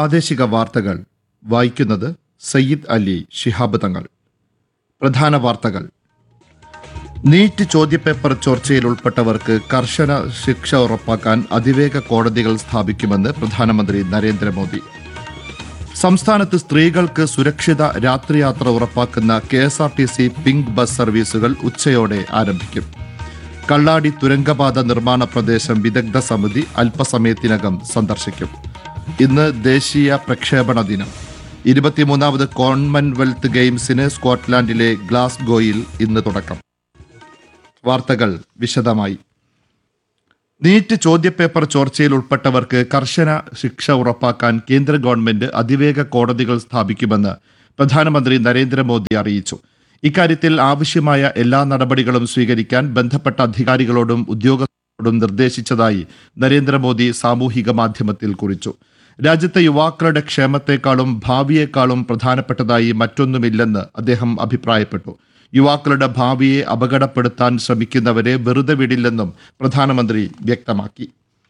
പ്രാദേശിക വാർത്തകൾ വായിക്കുന്നത് സയ്യിദ് അലി ശിഹാബ് തങ്ങൾ. പ്രധാന വാർത്തകൾ. നീറ്റ് ചോദ്യപേപ്പർ ചോർച്ചയിൽ ഉൾപ്പെട്ടവർക്ക് കർശന ശിക്ഷ ഉറപ്പാക്കാൻ അതിവേഗ കോടതികൾ സ്ഥാപിക്കുമെന്ന് പ്രധാനമന്ത്രി നരേന്ദ്രമോദി. സംസ്ഥാനത്ത് സ്ത്രീകൾക്ക് സുരക്ഷിത രാത്രിയാത്ര ഉറപ്പാക്കുന്ന KSRTC പിങ്ക് ബസ് സർവീസുകൾ ഉച്ചയോടെ ആരംഭിക്കും. കള്ളാടി തുരങ്കപാത നിർമ്മാണ പ്രദേശം വിദഗ്ധ സമിതി അല്പസമയത്തിനകം സന്ദർശിക്കും. ഇന്ന് ദേശീയ പ്രക്ഷേപണ ദിനം. 23ാമത് കോമൺവെൽത്ത് ഗെയിംസിന് സ്കോട്ട്ലാൻഡിലെ ഗ്ലാസ്ഗോയിൽ ഇന്ന് തുടക്കം. വാർത്തകൾ വിശദമായി. നീറ്റ് ചോദ്യപേപ്പർ ചോർച്ചയിൽ ഉൾപ്പെട്ടവർക്ക് കർശന ശിക്ഷ ഉറപ്പാക്കാൻ കേന്ദ്ര ഗവൺമെന്റ് അതിവേഗ കോടതികൾ സ്ഥാപിക്കുമെന്ന് പ്രധാനമന്ത്രി നരേന്ദ്രമോദി അറിയിച്ചു. ഇക്കാര്യത്തിൽ ആവശ്യമായ എല്ലാ നടപടികളും സ്വീകരിക്കാൻ ബന്ധപ്പെട്ട അധികാരികളോടും ഉദ്യോഗസ്ഥരോടും നിർദ്ദേശിച്ചതായി നരേന്ദ്രമോദി സാമൂഹിക മാധ്യമത്തിൽ കുറിച്ചു. രാജ്യത്തെ യുവാക്കളുടെ ക്ഷേമത്തെക്കാളും ഭാവിയേക്കാളും പ്രധാനപ്പെട്ടതായി മറ്റൊന്നുമില്ലെന്ന് അദ്ദേഹം അഭിപ്രായപ്പെട്ടു. യുവാക്കളുടെ ഭാവിയെ അപകടപ്പെടുത്താൻ ശ്രമിക്കുന്നവരെ വെറുതെ വിടില്ലെന്നും പ്രധാനമന്ത്രി വ്യക്തമാക്കി.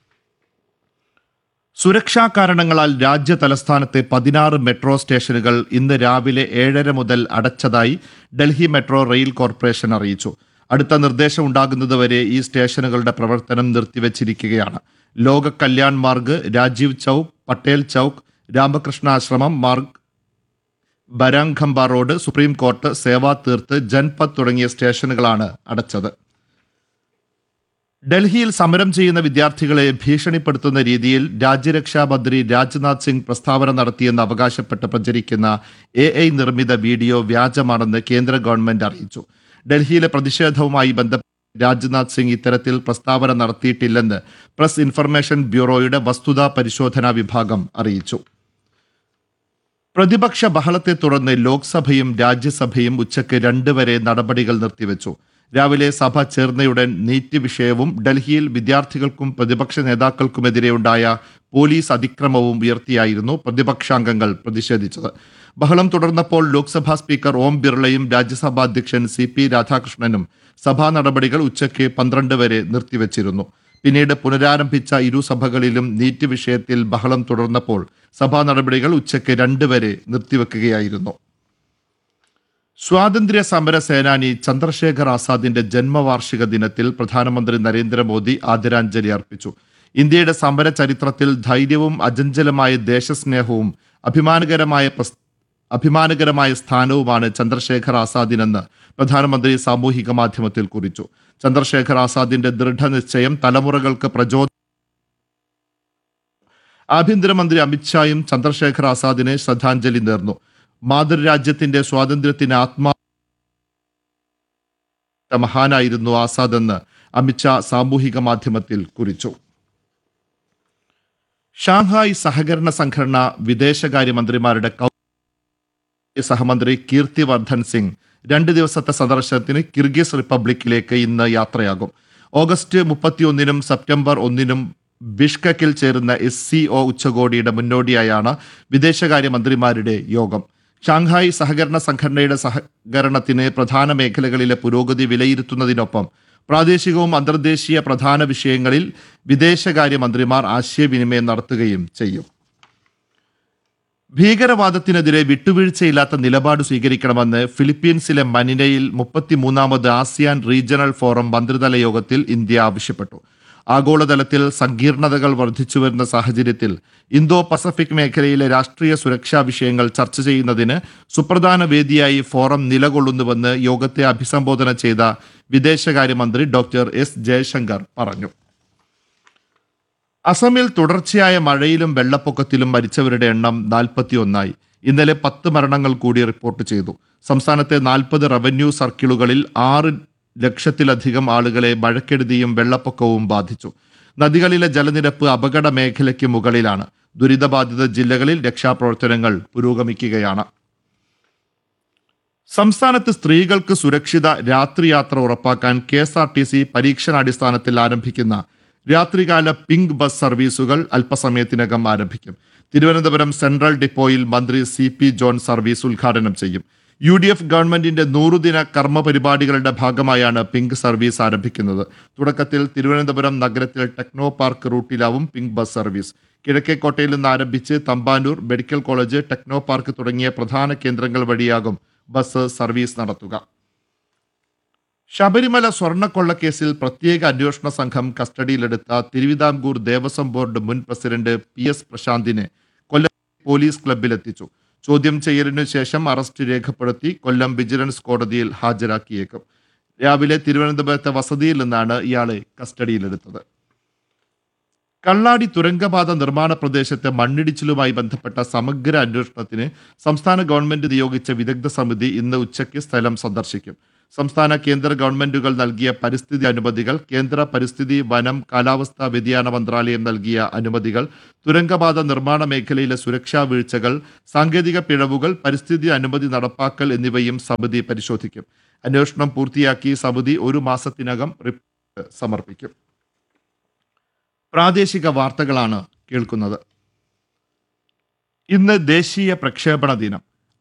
സുരക്ഷാ കാരണങ്ങളാൽ രാജ്യ തലസ്ഥാനത്തെ 16 മെട്രോ സ്റ്റേഷനുകൾ ഇന്ന് രാവിലെ 7:30 മുതൽ അടച്ചതായി ഡൽഹി മെട്രോ റെയിൽ കോർപ്പറേഷൻ അറിയിച്ചു. അടുത്ത നിർദ്ദേശം ഉണ്ടാകുന്നതുവരെ ഈ സ്റ്റേഷനുകളുടെ പ്രവർത്തനം നിർത്തിവച്ചിരിക്കുകയാണ്. ലോക കല്യാൺ മാർഗ്, രാജീവ് ചൌക്ക്, പട്ടേൽ ചൌക്ക്, രാമകൃഷ്ണ ആശ്രമം മാർഗ്, ബരാങ്ഖമ്പ റോഡ്, സുപ്രീം കോർട്ട്, സേവാ തീർത്ത്, ജൻപത് തുടങ്ങിയ സ്റ്റേഷനുകളാണ് അടച്ചത്. ഡൽഹിയിൽ സമരം ചെയ്യുന്ന വിദ്യാർത്ഥികളെ ഭീഷണിപ്പെടുത്തുന്ന രീതിയിൽ രാജ്യരക്ഷാ മന്ത്രി രാജ്നാഥ് സിംഗ് പ്രസ്താവന നടത്തിയെന്ന് അവകാശപ്പെട്ട് പ്രചരിക്കുന്ന AI നിർമ്മിത വീഡിയോ വ്യാജമാണെന്ന് കേന്ദ്ര ഗവൺമെന്റ് അറിയിച്ചു. ഡൽഹിയിലെ പ്രതിഷേധവുമായി ബന്ധപ്പെട്ട് രാജ്നാഥ് സിംഗ് ഇത്തരത്തിൽ പ്രസ്താവന നടത്തിയിട്ടില്ലെന്ന് പ്രസ് ഇൻഫർമേഷൻ ബ്യൂറോയുടെ വസ്തുതാ പരിശോധനാ വിഭാഗം അറിയിച്ചു. പ്രതിപക്ഷ ബഹളത്തെ തുടർന്ന് ലോക്സഭയും രാജ്യസഭയും ഉച്ചയ്ക്ക് 2 വരെ നടപടികൾ നിർത്തിവെച്ചു. രാവിലെ സഭ ചേർന്നയുടൻ നീറ്റ് വിഷയവും ഡൽഹിയിൽ വിദ്യാർത്ഥികൾക്കും പ്രതിപക്ഷ നേതാക്കൾക്കുമെതിരെയുണ്ടായ പോലീസ് അതിക്രമവും ഉയർത്തിയായിരുന്നു പ്രതിപക്ഷാംഗങ്ങൾ പ്രതിഷേധിച്ചത്. ബഹളം തുടർന്നപ്പോൾ ലോക്സഭാ സ്പീക്കർ ഓം ബിർളയും രാജ്യസഭാ അധ്യക്ഷൻ CP രാധാകൃഷ്ണനും സഭാ നടപടികൾ ഉച്ചയ്ക്ക് 12 വരെ നിർത്തിവെച്ചിരുന്നു. പിന്നീട് പുനരാരംഭിച്ച ഇരുസഭകളിലും നീറ്റ് വിഷയത്തിൽ ബഹളം തുടർന്നപ്പോൾ സഭാ നടപടികൾ ഉച്ചയ്ക്ക് 2 വരെ നിർത്തിവെക്കുകയായിരുന്നു. സ്വാതന്ത്ര്യ സമര സേനാനി ചന്ദ്രശേഖർ ആസാദിന്റെ ജന്മവാർഷിക ദിനത്തിൽ പ്രധാനമന്ത്രി നരേന്ദ്രമോദി ആദരാഞ്ജലി അർപ്പിച്ചു. ഇന്ത്യയുടെ സമര ചരിത്രത്തിൽ ധൈര്യവും അചഞ്ചലമായ ദേശസ്നേഹവും അഭിമാനകരമായ സ്ഥാനവുമാണ് ചന്ദ്രശേഖർ ആസാദിനെന്ന് പ്രധാനമന്ത്രി സാമൂഹിക മാധ്യമത്തിൽ കുറിച്ചു. ചന്ദ്രശേഖർ ആസാദിന്റെ ദൃഢനിശ്ചയം തലമുറകൾക്ക് പ്രചോദനം. ആഭ്യന്തരമന്ത്രി അമിത്ഷായും ചന്ദ്രശേഖർ ആസാദിന് ശ്രദ്ധാഞ്ജലി നേർന്നു. മാതൃരാജ്യത്തിന്റെ സ്വാതന്ത്ര്യത്തിന് മഹാനായിരുന്നു ആസാദ് എന്ന് അമിത്ഷാ സാമൂഹിക മാധ്യമത്തിൽ കുറിച്ചു. ഷാങ്ഹായ് സഹകരണ സംഘടന വിദേശകാര്യമന്ത്രിമാരുടെ സഹമന്ത്രി കീർത്തി വർദ്ധൻ സിംഗ് 2 ദിവസത്തെ സന്ദർശനത്തിന് കിർഗിസ് റിപ്പബ്ലിക്കിലേക്ക് ഇന്ന് യാത്രയാകും. ഓഗസ്റ്റ് 31-നും സെപ്റ്റംബർ 1-നും ബിഷ്കെക്കിൽ ചേരുന്ന SCO ഉച്ചകോടിയുടെ മുന്നോടിയായാണ് വിദേശകാര്യമന്ത്രിമാരുടെ യോഗം. ഷാങ്ഹായ് സഹകരണ സംഘടനയുടെ സഹകരണത്തിന് പ്രധാന മേഖലകളിലെ പുരോഗതി വിലയിരുത്തുന്നതിനൊപ്പം പ്രാദേശികവും അന്തർദേശീയ പ്രധാന വിഷയങ്ങളിൽ വിദേശകാര്യമന്ത്രിമാർ ആശയവിനിമയം നടത്തുകയും ചെയ്യും. ഭീകരവാദത്തിനെതിരെ വിട്ടുവീഴ്ചയില്ലാത്ത നിലപാട് സ്വീകരിക്കണമെന്ന് ഫിലിപ്പീൻസിലെ മനിലയിൽ 33ാമത് ASEAN റീജിയണൽ ഫോറം മന്ത്രിതല യോഗത്തിൽ ഇന്ത്യ ആവശ്യപ്പെട്ടു. ആഗോളതലത്തിൽ സങ്കീർണതകൾ വർദ്ധിച്ചുവരുന്ന സാഹചര്യത്തിൽ ഇന്തോ പസഫിക് മേഖലയിലെ രാഷ്ട്രീയ സുരക്ഷാ വിഷയങ്ങൾ ചർച്ച ചെയ്യുന്നതിന് സുപ്രധാന വേദിയായി ഫോറം നിലകൊള്ളുന്നുവെന്ന് യോഗത്തെ അഭിസംബോധന ചെയ്ത വിദേശകാര്യമന്ത്രി ഡോക്ടർ S ജയശങ്കർ പറഞ്ഞു. അസമിൽ തുടർച്ചയായ മഴയിലും വെള്ളപ്പൊക്കത്തിലും മരിച്ചവരുടെ എണ്ണം 41ആയി. ഇന്നലെ 10 മരണങ്ങൾ കൂടി റിപ്പോർട്ട് ചെയ്തു. സംസ്ഥാനത്തെ 40 റവന്യൂ സർക്കിളുകളിൽ 6 ലക്ഷത്തിലധികം ആളുകളെ മഴക്കെടുതിയും വെള്ളപ്പൊക്കവും ബാധിച്ചു. നദികളിലെ ജലനിരപ്പ് അപകട മേഖലയ്ക്ക് മുകളിലാണ്. ദുരിതബാധിത ജില്ലകളിൽ രക്ഷാപ്രവർത്തനങ്ങൾ പുരോഗമിക്കുകയാണ്. സംസ്ഥാനത്ത് സ്ത്രീകൾക്ക് സുരക്ഷിത രാത്രിയാത്ര ഉറപ്പാക്കാൻ KSRTC പരീക്ഷണാടിസ്ഥാനത്തിൽ ആരംഭിക്കുന്ന രാത്രികാല പിങ്ക് ബസ് സർവീസുകൾ അല്പസമയത്തിനകം ആരംഭിക്കും. തിരുവനന്തപുരം സെൻട്രൽ ഡിപ്പോയിൽ മന്ത്രി CP ജോൺ സർവീസ് ഉദ്ഘാടനം ചെയ്യും. UDF ഗവൺമെന്റിന്റെ 100 ദിന കർമ്മ പരിപാടികളുടെ ഭാഗമായാണ് പിങ്ക് സർവീസ് ആരംഭിക്കുന്നത്. തുടക്കത്തിൽ തിരുവനന്തപുരം നഗരത്തിൽ techno park റൂട്ടിലാവും pink bus service. കിഴക്കേക്കോട്ടയിൽ നിന്ന് ആരംഭിച്ച് Thampanoor, medical college, techno park തുടങ്ങിയ പ്രധാന കേന്ദ്രങ്ങൾ വഴിയാകും ബസ് സർവീസ് നടത്തുക. ശബരിമല സ്വർണ്ണക്കൊള്ളക്കേസിൽ പ്രത്യേക അന്വേഷണ സംഘം കസ്റ്റഡിയിലെടുത്ത തിരുവിതാംകൂർ ദേവസ്വം ബോർഡ് മുൻ പ്രസിഡന്റ് PS പ്രശാന്തിനെ കൊല്ലം പോലീസ് ക്ലബ്ബിലെത്തിച്ചു. ചോദ്യം ചെയ്യലിനു ശേഷം അറസ്റ്റ് രേഖപ്പെടുത്തി കൊല്ലം വിജിലൻസ് കോടതിയിൽ ഹാജരാക്കിയേക്കും. രാവിലെ തിരുവനന്തപുരത്തെ വസതിയിൽ നിന്നാണ് ഇയാളെ കസ്റ്റഡിയിലെടുത്തത്. കള്ളാടി തുരങ്കപാത നിർമ്മാണ പ്രദേശത്തെ മണ്ണിടിച്ചിലുമായി ബന്ധപ്പെട്ട സമഗ്ര അന്വേഷണത്തിന് സംസ്ഥാന ഗവൺമെന്റ് നിയോഗിച്ച വിദഗ്ധ സമിതി ഇന്ന് ഉച്ചയ്ക്ക് സ്ഥലം സന്ദർശിക്കും. സംസ്ഥാന കേന്ദ്ര ഗവൺമെന്റുകൾ നൽകിയ പരിസ്ഥിതി അനുമതികൾ, കേന്ദ്ര പരിസ്ഥിതി, വനം, കാലാവസ്ഥാ വ്യതിയാന മന്ത്രാലയം നൽകിയ അനുമതികൾ, തുരങ്കപാത നിർമ്മാണ മേഖലയിലെ സുരക്ഷാ വീഴ്ചകൾ, സാങ്കേതിക പിഴവുകൾ, പരിസ്ഥിതി അനുമതി നടപ്പാക്കൽ എന്നിവയും സമിതി പരിശോധിക്കും. അന്വേഷണം പൂർത്തിയാക്കി സമിതി 1 മാസത്തിനകം റിപ്പോർട്ട് സമർപ്പിക്കും. പ്രാദേശിക വാർത്തകളാണ് കേൾക്കുന്നത്. ഇന്ന് ദേശീയ പ്രക്ഷേപണ ദിനം.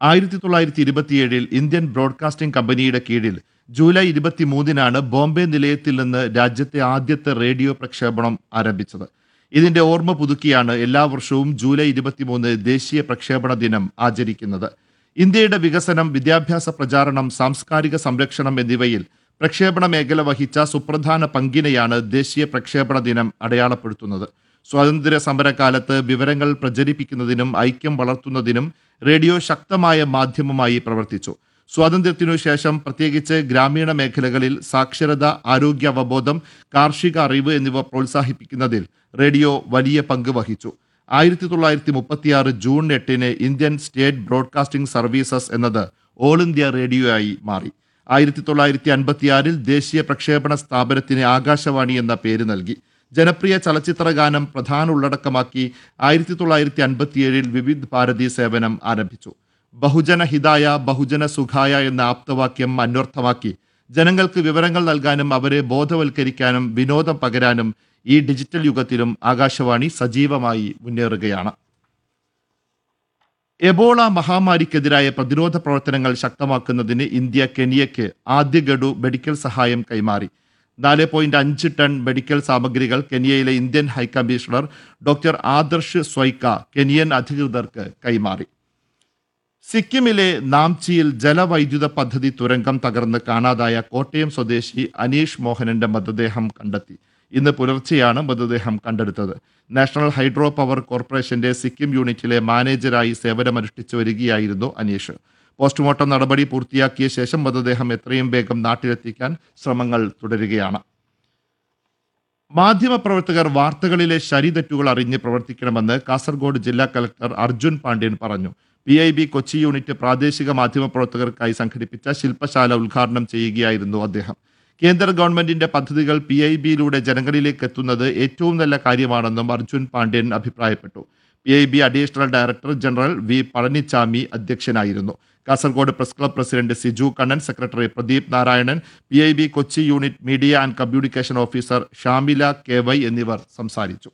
1927 ഇന്ത്യൻ ബ്രോഡ്കാസ്റ്റിംഗ് കമ്പനിയുടെ കീഴിൽ ജൂലൈ 23 ബോംബെ നിലയത്തിൽ നിന്ന് രാജ്യത്തെ ആദ്യത്തെ റേഡിയോ പ്രക്ഷേപണം ആരംഭിച്ചത്. ഇതിന്റെ ഓർമ്മ പുതുക്കിയാണ് എല്ലാ വർഷവും ജൂലൈ 23 ദേശീയ പ്രക്ഷേപണ ദിനം ആചരിക്കുന്നത്. ഇന്ത്യയുടെ വികസനം, വിദ്യാഭ്യാസ പ്രചാരണം, സാംസ്കാരിക സംരക്ഷണം എന്നിവയിൽ പ്രക്ഷേപണ മേഖല വഹിച്ച സുപ്രധാന പങ്കിനെയാണ് ദേശീയ പ്രക്ഷേപണ ദിനം അടയാളപ്പെടുത്തുന്നത്. സ്വാതന്ത്ര്യ സമരകാലത്ത് വിവരങ്ങൾ പ്രചരിപ്പിക്കുന്നതിനും ഐക്യം വളർത്തുന്നതിനും റേഡിയോ ശക്തമായ മാധ്യമമായി പ്രവർത്തിച്ചു. സ്വാതന്ത്ര്യത്തിനു ശേഷം പ്രത്യേകിച്ച് ഗ്രാമീണ മേഖലകളിൽ സാക്ഷരത, ആരോഗ്യ അവബോധം, കാർഷിക അറിവ് എന്നിവ പ്രോത്സാഹിപ്പിക്കുന്നതിൽ റേഡിയോ വലിയ പങ്ക് വഹിച്ചു. 1936 June 8 Indian state broadcasting services എന്നത് ഓൾ ഇന്ത്യ റേഡിയോ ആയി മാറി. 1956 ദേശീയ പ്രക്ഷേപണ സ്ഥാപനത്തിന് ആകാശവാണി എന്ന പേര് നൽകി. ജനപ്രിയ ചലച്ചിത്ര ഗാനം പ്രധാന ഉള്ളടക്കമാക്കി 1957 വിവിധ് ഭാരതി സേവനം ആരംഭിച്ചു. ബഹുജന ഹിതായ ബഹുജന സുഖായ എന്ന ആപ്തവാക്യം അന്വർത്ഥമാക്കി ജനങ്ങൾക്ക് വിവരങ്ങൾ നൽകാനും അവരെ ബോധവൽക്കരിക്കാനും വിനോദം പകരാനും ഈ ഡിജിറ്റൽ യുഗത്തിലും ആകാശവാണി സജീവമായി മുന്നേറുകയാണ്. എബോള മഹാമാരിക്കെതിരായ പ്രതിരോധ പ്രവർത്തനങ്ങൾ ശക്തമാക്കുന്നതിന് ഇന്ത്യ കെനിയയ്ക്ക് ആദ്യ ഗഡു മെഡിക്കൽ സഹായം കൈമാറി. 4.5 ടൺ മെഡിക്കൽ സാമഗ്രികൾ കെനിയയിലെ Indian high commissioner doctor Adarsh Swaika Kenyan അധികൃതർക്ക് കൈമാറി. സിക്കിമിലെ നാംചിയിൽ ജലവൈദ്യുത പദ്ധതി തുരങ്കം തകർന്ന് കാണാതായ കോട്ടയം സ്വദേശി അനീഷ് മോഹനന്റെ മൃതദേഹം കണ്ടെത്തി. ഇന്ന് പുലർച്ചെയാണ് മൃതദേഹം കണ്ടെടുത്തത്. നാഷണൽ ഹൈഡ്രോ പവർ കോർപ്പറേഷന്റെ സിക്കിം യൂണിറ്റിലെ മാനേജരായി സേവനമനുഷ്ഠിച്ചു വരികയായിരുന്നു അനീഷ്. പോസ്റ്റ്മോർട്ടം നടപടി പൂർത്തിയാക്കിയ ശേഷം മൃതദേഹം എത്രയും വേഗം നാട്ടിലെത്തിക്കാൻ ശ്രമങ്ങൾ തുടരുകയാണ്. മാധ്യമപ്രവർത്തകർ വാർത്തകളിലെ ശരിതെറ്റുകൾ അറിഞ്ഞ് പ്രവർത്തിക്കണമെന്ന് കാസർഗോഡ് ജില്ലാ കലക്ടർ അർജുൻ പാണ്ഡ്യൻ പറഞ്ഞു. PIB കൊച്ചി യൂണിറ്റ് പ്രാദേശിക മാധ്യമപ്രവർത്തകർക്കായി സംഘടിപ്പിച്ച ശില്പശാല ഉദ്ഘാടനം ചെയ്യുകയായിരുന്നു അദ്ദേഹം. കേന്ദ്ര ഗവൺമെന്റിന്റെ പദ്ധതികൾ PIBയിലൂടെ ജനങ്ങളിലേക്ക് എത്തുന്നത് ഏറ്റവും നല്ല കാര്യമാണെന്നും അർജുൻ പാണ്ഡ്യൻ അഭിപ്രായപ്പെട്ടു. PIB additional director general V Palaniswami അധ്യക്ഷനായിരുന്നു. Kasaragod press club president Siju Kannan, secretary Pradeep Narayanan, PIB Kochi unit media and communication officer Shamila KY എന്നിവർ സംസാരിച്ചു.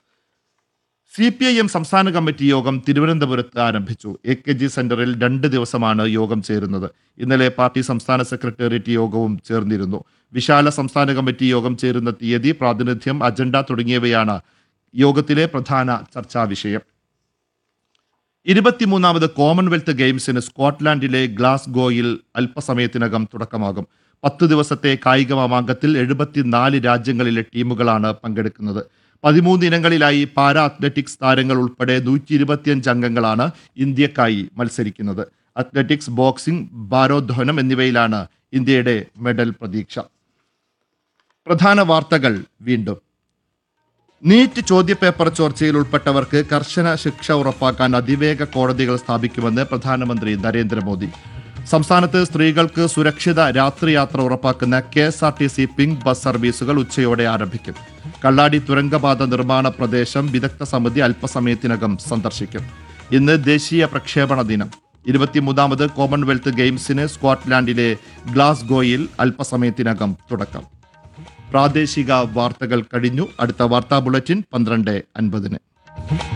CPIM സംസ്ഥാന കമ്മിറ്റി യോഗം തിരുവനന്തപുരത്ത് ആരംഭിച്ചു. AKG സെന്ററിൽ 2 ദിവസമാണ് യോഗം ചേരുന്നത്. ഇന്നലെ പാർട്ടി സംസ്ഥാന സെക്രട്ടേറിയറ്റ് യോഗവും ചേർന്നിരുന്നു. വിശാല സംസ്ഥാന കമ്മിറ്റി യോഗം ചേരുന്ന തീയതി, പ്രാതിനിധ്യം, അജണ്ട തുടങ്ങിയവയാണ് യോഗത്തിലെ പ്രധാന ചർച്ചാ വിഷയം. 23ാമത് കോമൺവെൽത്ത് ഗെയിംസിന് സ്കോട്ട്ലാൻഡിലെ ഗ്ലാസ്ഗോയിൽ അല്പസമയത്തിനകം തുടക്കമാകും. 10 ദിവസത്തെ കായിക മാമാങ്കത്തിൽ 74 രാജ്യങ്ങളിലെ ടീമുകളാണ് പങ്കെടുക്കുന്നത്. 13 ഇനങ്ങളിലായി പാരാ അത്ലറ്റിക്സ് താരങ്ങൾ ഉൾപ്പെടെ 125 അംഗങ്ങളാണ് ഇന്ത്യക്കായി മത്സരിക്കുന്നത്. അത്ലറ്റിക്സ്, ബോക്സിംഗ്, ഭാരോദ്വഹനം എന്നിവയിലാണ് ഇന്ത്യയുടെ മെഡൽ പ്രതീക്ഷ. പ്രധാന വാർത്തകൾ വീണ്ടും. നീറ്റ് ചോദ്യപേപ്പർ ചോർച്ചയിൽ ഉൾപ്പെട്ടവർക്ക് കർശന ശിക്ഷ ഉറപ്പാക്കാൻ അതിവേഗ കോടതികൾ സ്ഥാപിക്കുമെന്ന് പ്രധാനമന്ത്രി നരേന്ദ്രമോദി. സംസ്ഥാനത്ത് സ്ത്രീകൾക്ക് സുരക്ഷിത രാത്രിയാത്ര ഉറപ്പാക്കുന്ന KSRTC പിങ്ക് ബസ് സർവീസുകൾ ഉച്ചയോടെ ആരംഭിക്കും. കള്ളാടി തുരങ്കപാത നിർമ്മാണ പ്രദേശം വിദഗ്ധ സമിതി അല്പസമയത്തിനകം സന്ദർശിക്കും. ഇന്ന് ദേശീയ പ്രക്ഷേപണ ദിനം. 23ാമത് കോമൺവെൽത്ത് ഗെയിംസിന് സ്കോട്ട്ലാൻഡിലെ ഗ്ലാസ്ഗോയിൽ അല്പസമയത്തിനകം തുടക്കം. പ്രാദേശിക വാർത്തകൾ കഴിഞ്ഞു. അടുത്ത വാർത്താ ബുള്ളറ്റിൻ 12:50.